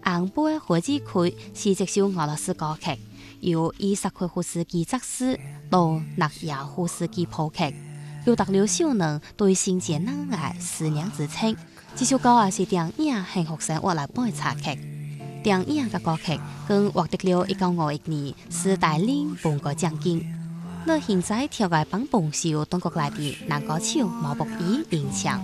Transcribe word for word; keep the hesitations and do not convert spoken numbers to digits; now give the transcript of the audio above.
红杯火鸡曲是一首俄罗斯歌曲，由伊萨克夫斯基作词，到纳亚夫斯基谱曲，表达了少年对圣洁恩爱思念之情。这首歌也是电影《幸福生活》来播插曲。电影嘅歌曲更获得了一九五一年斯大林颁个奖金。那现在跳嘅帮帮受中国内地男歌手毛不易演唱。